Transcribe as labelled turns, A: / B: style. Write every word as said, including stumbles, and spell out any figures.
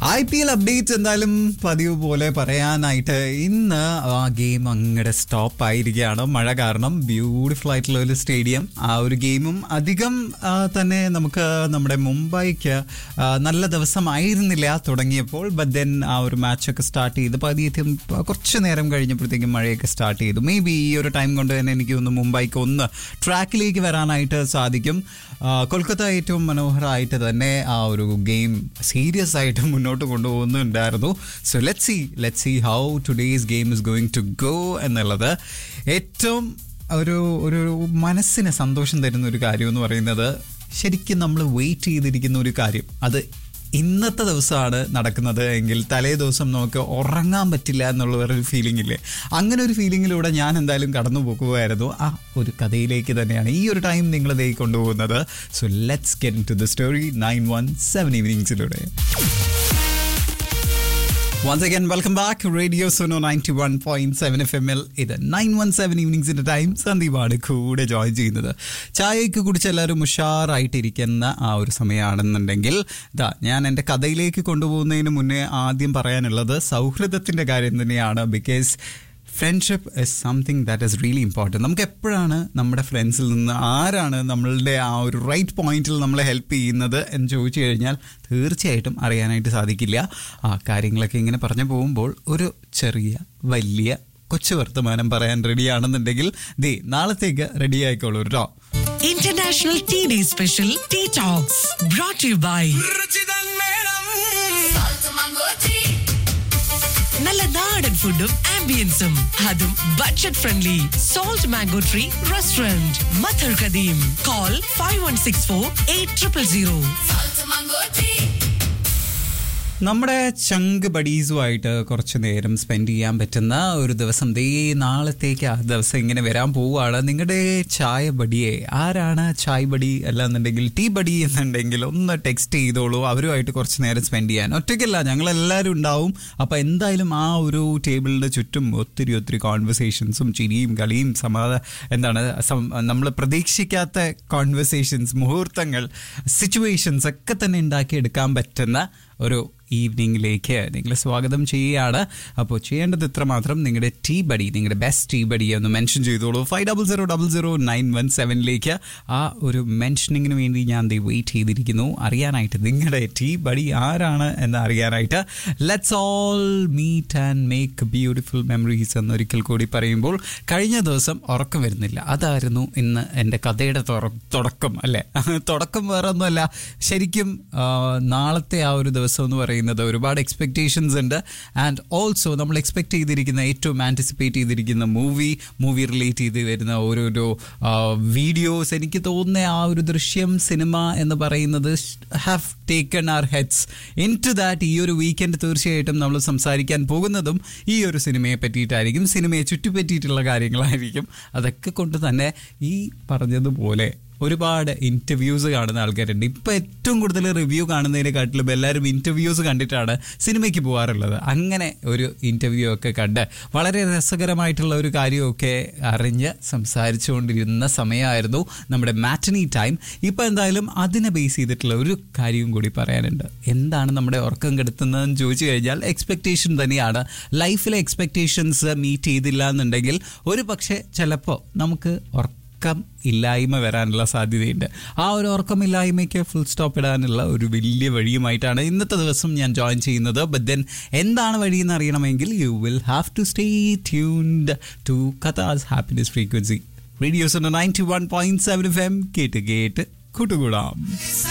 A: I P L updates എന്തായാലും പതിവ് പോലെ പറയാനായിട്ട് ഇന്ന് ആ ഗെയിം അങ്ങടെ സ്റ്റോപ്പ് ആയിരിക്കുകയാണ് മഴ കാരണം. ബ്യൂട്ടിഫുൾ ആയിട്ടുള്ള ഒരു സ്റ്റേഡിയം. ആ ഒരു ഗെയിമും അധികം തന്നെ നമുക്ക് നമ്മുടെ മുംബൈക്ക് നല്ല ദിവസമായിരുന്നില്ല തുടങ്ങിയപ്പോൾ. ബട്ട് ദെൻ ആ ഒരു മാച്ചൊക്കെ സ്റ്റാർട്ട് ചെയ്ത് പതിയെ കുറച്ച് നേരം കഴിഞ്ഞപ്പോഴത്തേക്കും മഴയൊക്കെ സ്റ്റാർട്ട് ചെയ്തു. മേ ബി ഈ ഒരു ടൈം കൊണ്ട് തന്നെ എനിക്ക് തോന്നുന്നു മുംബൈക്ക് ഒന്ന് ട്രാക്കിലേക്ക് വരാനായിട്ട് സാധിക്കും. കൊൽക്കത്ത ഏറ്റവും മനോഹരമായിട്ട് തന്നെ ആ ഒരു ഗെയിം സീരിയസ് ആയിട്ട് മുന്നോട്ട് കൊണ്ടുപോകുന്നുണ്ടായിരുന്നു. So let's see let's see how today's game is going to go എന്നുള്ളത്. ഏറ്റവും ഒരു ഒരു മനസ്സിന് സന്തോഷം തരുന്ന ഒരു കാര്യം എന്ന് പറയുന്നത് ശരിക്കും നമ്മൾ വെയിറ്റ് ചെയ്തിരിക്കുന്ന ഒരു കാര്യം അത് ഇന്നത്തെ ദിവസമാണ് നടക്കുന്നത് എങ്കിൽ തലേ ദിവസം നമുക്ക് ഉറങ്ങാൻ പറ്റില്ല എന്നുള്ള ഒരു ഫീലിംഗ് ഇല്ലേ? അങ്ങനെ ഒരു ഫീലിങ്ങിലൂടെ ഞാൻ എന്തായാലും കടന്നു പോകുമായിരുന്നു. ആ ഒരു കഥയിലേക്ക് തന്നെയാണ് ഈ ഒരു ടൈം നിങ്ങളിതേ കൊണ്ടുപോകുന്നത്. So let's get in to the story nine one seven ഈവനിങ്സിലൂടെ. Once again, welcome back. Radio Suno ninety-one point seven F M L. ഇത് നയൻ വൺ സെവൻ ഈവനിങ്സിന്റെ ടൈം. സന്ദീപാണ് കൂടെ ജോയിൻ ചെയ്യുന്നത്. ചായയൊക്കെ കുടിച്ച് എല്ലാവരും ഉഷാറായിട്ടിരിക്കുന്ന ആ ഒരു സമയമാണെന്നുണ്ടെങ്കിൽ ഇതാ ഞാൻ എൻ്റെ കഥയിലേക്ക് കൊണ്ടുപോകുന്നതിന് മുന്നേ ആദ്യം പറയാനുള്ളത് സൗഹൃദത്തിൻ്റെ കാര്യം തന്നെയാണ്. Because friendship is something that is really important. നമുക്ക് എപ്പോഴാണ് നമ്മുടെ ഫ്രണ്ട്സിൽ നിന്ന് ആരാണ് നമ്മളുടെ ആ ഒരു റൈറ്റ് പോയിന്റിൽ നമ്മളെ ഹെൽപ്പ് ചെയ്യുന്നത് എന്ന് ചോദിച്ചു കഴിഞ്ഞാൽ തീർച്ചയായിട്ടും അറിയാനായിട്ട് സാധിക്കില്ല. ആ കാര്യങ്ങളൊക്കെ ഇങ്ങനെ പറഞ്ഞു പോകുമ്പോൾ ഒരു ചെറിയ വലിയ കൊച്ചു വർത്തമാനം പറയാൻ റെഡിയാണെന്നുണ്ടെങ്കിൽ ദേ നാളത്തേക്ക് റെഡി ആയിക്കോളൂ കേട്ടോ.
B: International tea day special tea talks brought to you by നല്ല നാടൻ ഫുഡും ആംബിയൻസും അതും budget friendly. Salt mango tree restaurant മഥർ കദീം. Call five one six four eight triple zero.
A: നമ്മുടെ ചങ്ക് ബഡീസുമായിട്ട് കുറച്ച് നേരം സ്പെൻഡ് ചെയ്യാൻ പറ്റുന്ന ഒരു ദിവസം ദേ നാളത്തേക്ക് ആ ദിവസം ഇങ്ങനെ വരാൻ പോവുകയാണ്. നിങ്ങളുടെ ചായ ബഡിയെ ആരാണ് ചായ് ബഡി അല്ലാന്നുണ്ടെങ്കിൽ ടീ ബഡി എന്നുണ്ടെങ്കിൽ ഒന്ന് ടെക്സ്റ്റ് ചെയ്തോളൂ. അവരുമായിട്ട് കുറച്ച് നേരം സ്പെൻഡ് ചെയ്യാൻ. ഒറ്റയ്ക്കല്ല, ഞങ്ങളെല്ലാവരും ഉണ്ടാവും. അപ്പോൾ എന്തായാലും ആ ഒരു ടേബിളിൻ്റെ ചുറ്റും ഒത്തിരി ഒത്തിരി കോൺവെർസേഷൻസും ചിരിയും കളിയും സമാധാന എന്താണ് നമ്മൾ പ്രതീക്ഷിക്കാത്ത കോൺവെർസേഷൻസ്, മുഹൂർത്തങ്ങൾ, സിറ്റുവേഷൻസ് ഒക്കെ തന്നെ ഉണ്ടാക്കിയെടുക്കാൻ പറ്റുന്ന ഒരു ഈവനിങ്ങിലേക്ക് നിങ്ങളെ സ്വാഗതം ചെയ്യുകയാണ്. അപ്പോൾ ചെയ്യേണ്ടത് ഇത്ര മാത്രം, നിങ്ങളുടെ ടീ ബഡി, നിങ്ങളുടെ ബെസ്റ്റ് ടീ ബഡിയെ ഒന്ന് മെൻഷൻ ചെയ്തോളൂ. Five double zero double zero nine one സെവനിലേക്ക് ആ ഒരു മെൻഷനിങ്ങിന് വേണ്ടി ഞാൻ ദേ വെയിറ്റ് ചെയ്തിരിക്കുന്നു അറിയാനായിട്ട്. നിങ്ങളുടെ ടീ ബഡി ആരാണ് എന്ന് അറിയാനായിട്ട്. Let's all meet and make beautiful memories എന്നൊരിക്കൽ കൂടി പറയുമ്പോൾ കഴിഞ്ഞ ദിവസം ഉറക്കം വരുന്നില്ല. അതായിരുന്നു ഇന്ന് എൻ്റെ കഥയുടെ തുടക്കം അല്ലേ? തുടക്കം വേറെ ഒന്നുമല്ല, ശരിക്കും നാളത്തെ ആ ഒരു ദിവസം എന്ന് പറയുന്നത് ഒരുപാട് എക്സ്പെക്ടേഷൻസ് ഉണ്ട്. ആൻഡ് ഓൾസോ നമ്മൾ എക്സ്പെക്ട് ചെയ്തിരിക്കുന്ന ഏറ്റവും ആൻറ്റിസിപ്പേറ്റ് ചെയ്തിരിക്കുന്ന മൂവി മൂവി റിലേറ്റ് ചെയ്ത് വരുന്ന ഓരോരോ വീഡിയോസ്, എനിക്ക് തോന്നുന്ന ആ ഒരു ദൃശ്യം സിനിമ എന്ന് പറയുന്നത് have taken our heads in to that. ഈ ഒരു വീക്കെൻഡ് തീർച്ചയായിട്ടും നമ്മൾ സംസാരിക്കാൻ പോകുന്നതും ഈ ഒരു സിനിമയെ പറ്റിയിട്ടായിരിക്കും, സിനിമയെ ചുറ്റിപ്പറ്റിയിട്ടുള്ള കാര്യങ്ങളായിരിക്കും. അതൊക്കെ കൊണ്ട് തന്നെ ഈ പറഞ്ഞതുപോലെ ഒരുപാട് ഇൻ്റർവ്യൂസ് കാണുന്ന ആൾക്കാരുണ്ട്. ഇപ്പോൾ ഏറ്റവും കൂടുതൽ റിവ്യൂ കാണുന്നതിനെക്കാട്ടിലും എല്ലാവരും ഇൻ്റർവ്യൂസ് കണ്ടിട്ടാണ് സിനിമയ്ക്ക് പോകാറുള്ളത്. അങ്ങനെ ഒരു ഇൻ്റർവ്യൂ ഒക്കെ കണ്ട് വളരെ രസകരമായിട്ടുള്ള ഒരു കാര്യമൊക്കെ അറിഞ്ഞ് സംസാരിച്ചുകൊണ്ടിരുന്ന സമയമായിരുന്നു നമ്മുടെ മാറ്റനി ടൈം. ഇപ്പോൾ എന്തായാലും അതിനെ ബേസ് ചെയ്തിട്ടുള്ള ഒരു കാര്യവും കൂടി പറയാനുണ്ട്. എന്താണ് നമ്മുടെ ഉറക്കം കെടുത്തുന്നതെന്ന് ചോദിച്ചു കഴിഞ്ഞാൽ എക്സ്പെക്റ്റേഷൻ തന്നെയാണ്. ലൈഫിലെ എക്സ്പെക്റ്റേഷൻസ് മീറ്റ് ചെയ്തില്ല എന്നുണ്ടെങ്കിൽ ഒരു പക്ഷേ ചിലപ്പോൾ നമുക്ക് ഉറക്കം ഇല്ലായ്മ വരാനുള്ള സാധ്യതയുണ്ട്. ആ ഒരു ഉറക്കമില്ലായ്മയ്ക്ക് ഫുൾ സ്റ്റോപ്പ് ഇടാനുള്ള ഒരു വലിയ വഴിയുമായിട്ടാണ് ഇന്നത്തെ ദിവസം ഞാൻ ജോയിൻ ചെയ്യുന്നത്. ബട്ട് ദെൻ എന്താണ് വഴിയെന്ന് അറിയണമെങ്കിൽ you will have to stay tuned to കഥാസ് happiness frequency. Radio Suno ninety one point seven F M കേട്ട് കേട്ട് കൂട്ടുകൂടാം.